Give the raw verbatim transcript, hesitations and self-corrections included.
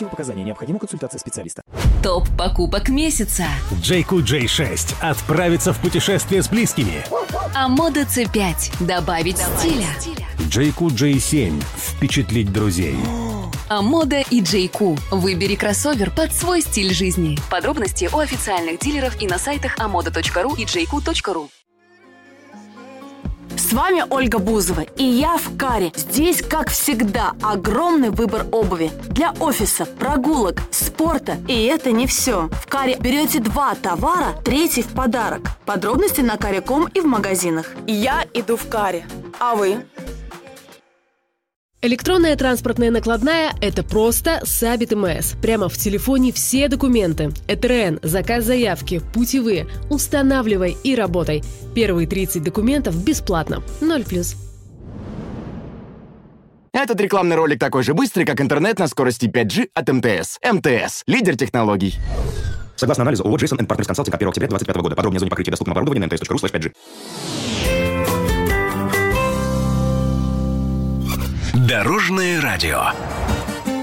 Противопоказания. Необходима консультация специалиста. Топ покупок месяца. джей кью джей шесть. Отправиться в путешествие с близкими. Амода си пять. Добавить стиля. джей кью джей семь. Впечатлить друзей. Амода и джей кью. Выбери кроссовер под свой стиль жизни. Подробности у официальных дилеров и на сайтах амода точка ру и джей кью точка ру. С вами Ольга Бузова, и я в Каре. Здесь, как всегда, огромный выбор обуви для офиса, прогулок, спорта. И это не все. В Каре берете два товара, третий в подарок. Подробности на каре точка ком и в магазинах. Я иду в Каре. А вы? Электронная транспортная накладная – это просто Сабит МС. Прямо в телефоне все документы. ЭТРН, заказ заявки, путевые. Устанавливай и работай. Первые тридцать документов бесплатно. ноль плюс. Этот рекламный ролик такой же быстрый, как интернет на скорости пять джи от МТС. МТС – лидер технологий. Согласно анализу ООО «Джейсон энд Партнерс Консалтинг» от первого октября двадцать пятого года. Подробнее о зоне покрытия доступного оборудования на mts.ru слэш 5G. Дорожное радио.